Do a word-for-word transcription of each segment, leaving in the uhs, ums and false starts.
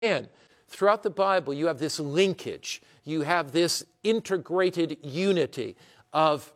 And throughout the Bible, you have this linkage. You have this integrated unity of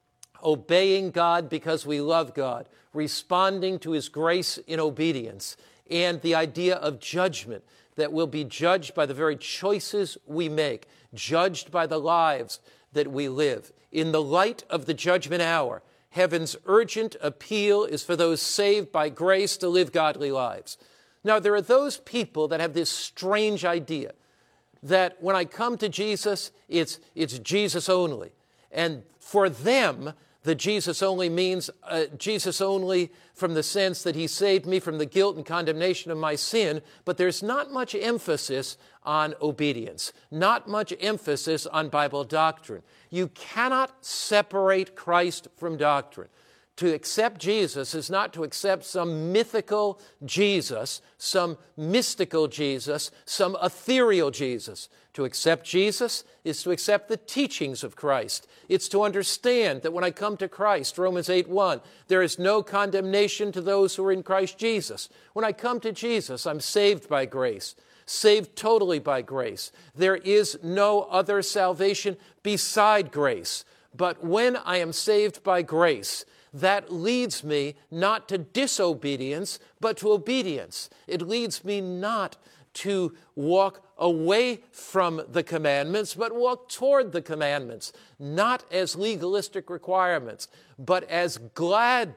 obeying God because we love God, responding to his grace in obedience, and the idea of judgment, that we'll be judged by the very choices we make, judged by the lives that we live. In the light of the judgment hour, heaven's urgent appeal is for those saved by grace to live godly lives. Now, there are those people that have this strange idea that when I come to Jesus, it's, it's Jesus only. And for them, the Jesus only means uh, Jesus only from the sense that he saved me from the guilt and condemnation of my sin, but there's not much emphasis on obedience, not much emphasis on Bible doctrine. You cannot separate Christ from doctrine. To accept Jesus is not to accept some mythical Jesus, some mystical Jesus, some ethereal Jesus. To accept Jesus is to accept the teachings of Christ. It's to understand that when I come to Christ, Romans eight one, there is no condemnation to those who are in Christ Jesus. When I come to Jesus, I'm saved by grace, saved totally by grace. There is no other salvation beside grace. But when I am saved by grace, that leads me not to disobedience, but to obedience. It leads me not to walk away from the commandments, but walk toward the commandments, not as legalistic requirements, but as glad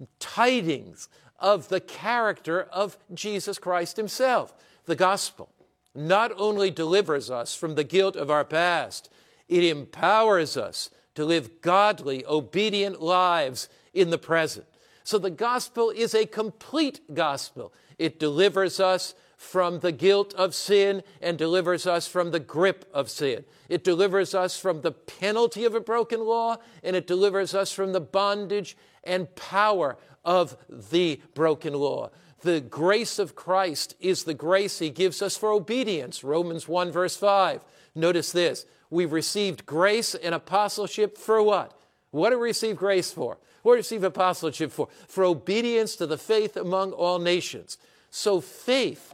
tidings of the character of Jesus Christ himself. The gospel not only delivers us from the guilt of our past, it empowers us to live godly, obedient lives in the present. So the gospel is a complete gospel. It delivers us from the guilt of sin and delivers us from the grip of sin. It delivers us from the penalty of a broken law, and it delivers us from the bondage and power of the broken law. The grace of Christ is the grace he gives us for obedience. Romans one verse five. Notice this. We've received grace and apostleship for what? What do we receive grace for? What do we receive apostleship for? For obedience to the faith among all nations. So faith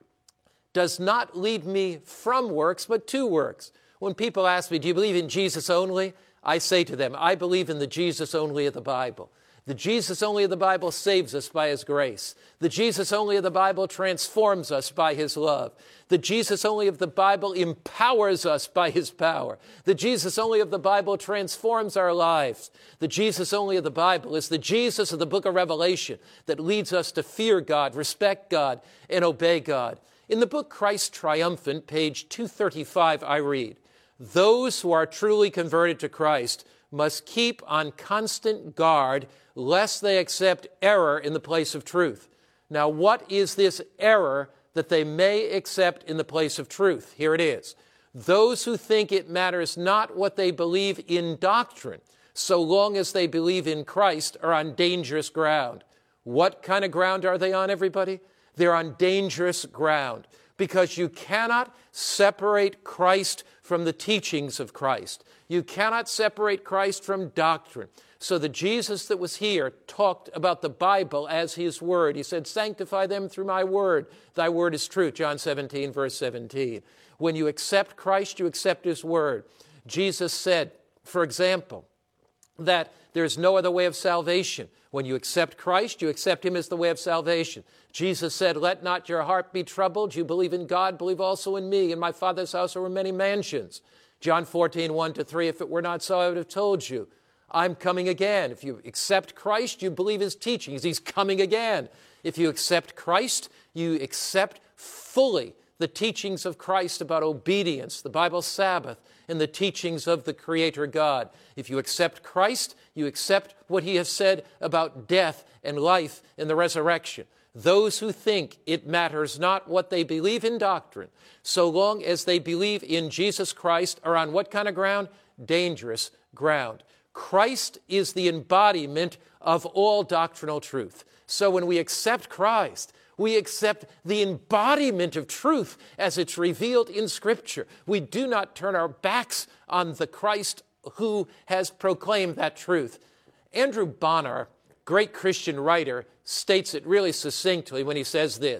does not lead me from works, but to works. When people ask me, do you believe in Jesus only? I say to them, I believe in the Jesus only of the Bible. The Jesus only of the Bible saves us by his grace. The Jesus only of the Bible transforms us by his love. The Jesus only of the Bible empowers us by his power. The Jesus only of the Bible transforms our lives. The Jesus only of the Bible is the Jesus of the book of Revelation that leads us to fear God, respect God, and obey God. In the book Christ Triumphant, page two thirty-five, I read, those who are truly converted to Christ must keep on constant guard lest they accept error in the place of truth. Now, what is this error that they may accept in the place of truth? Here it is. Those who think it matters not what they believe in doctrine, so long as they believe in Christ, are on dangerous ground. What kind of ground are they on, everybody? They're on dangerous ground because you cannot separate Christ from the teachings of Christ. You cannot separate Christ from doctrine. So the Jesus that was here talked about the Bible as his word. He said, sanctify them through my word. Thy word is truth, John seventeen, verse seventeen. When you accept Christ, you accept his word. Jesus said, for example, that there's no other way of salvation. When you accept Christ, you accept him as the way of salvation. Jesus said, let not your heart be troubled. You believe in God, believe also in me. In my Father's house there were many mansions. John fourteen, one to three, if it were not so, I would have told you. I'm coming again. If you accept Christ, you believe his teachings. He's coming again. If you accept Christ, you accept fully the teachings of Christ about obedience, the Bible Sabbath, and the teachings of the Creator God. If you accept Christ, you accept what he has said about death and life and the resurrection. Those who think it matters not what they believe in doctrine, so long as they believe in Jesus Christ, are on what kind of ground? Dangerous ground. Christ is the embodiment of all doctrinal truth. So when we accept Christ, we accept the embodiment of truth as it's revealed in Scripture. We do not turn our backs on the Christ who has proclaimed that truth. Andrew Bonar, great Christian writer, states it really succinctly when he says this: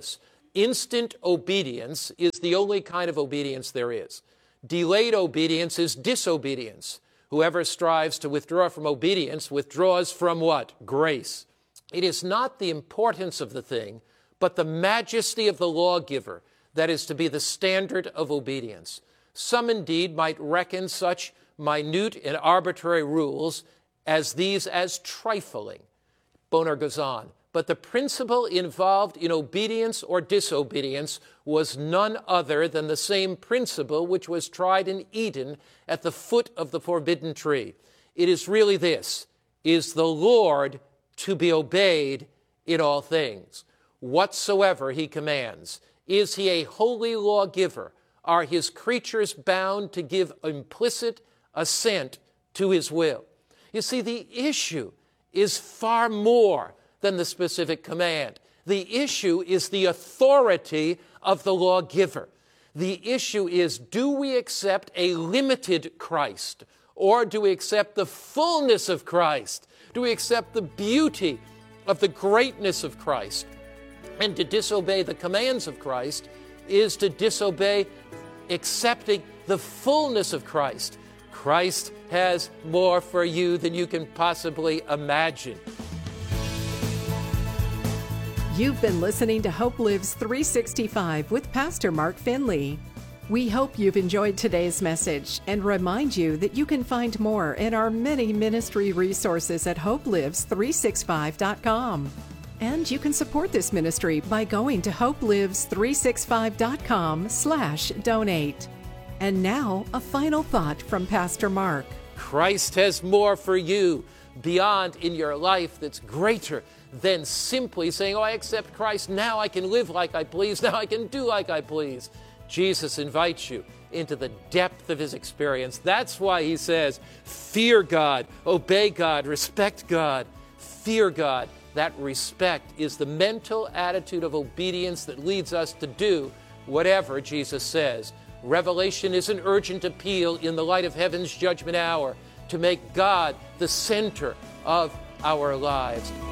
Instant obedience is the only kind of obedience there is. Delayed obedience is disobedience. Whoever strives to withdraw from obedience withdraws from what? Grace. It is not the importance of the thing, but the majesty of the lawgiver that is to be the standard of obedience. Some indeed might reckon such minute and arbitrary rules as these as trifling. Bonar goes on. But the principle involved in obedience or disobedience was none other than the same principle which was tried in Eden at the foot of the forbidden tree. It is really this: is the Lord to be obeyed in all things, whatsoever he commands? Is he a holy lawgiver? Are his creatures bound to give implicit assent to his will? You see, the issue is far more than the specific command. The issue is the authority of the lawgiver. The issue is, do we accept a limited Christ, or do we accept the fullness of Christ? Do we accept the beauty of the greatness of Christ? And to disobey the commands of Christ is to disobey accepting the fullness of Christ. Christ has more for you than you can possibly imagine. You've been listening to Hope Lives three sixty-five with Pastor Mark Finley. We hope you've enjoyed today's message and remind you that you can find more in our many ministry resources at hope lives three sixty-five dot com. And you can support this ministry by going to hope lives three sixty-five dot com slash donate. And now, a final thought from Pastor Mark. Christ has more for you beyond in your life that's greater than simply saying, oh, I accept Christ, now I can live like I please, now I can do like I please. Jesus invites you into the depth of his experience. That's why he says, fear God, obey God, respect God, fear God. That respect is the mental attitude of obedience that leads us to do whatever Jesus says. Revelation is an urgent appeal in the light of heaven's judgment hour to make God the center of our lives.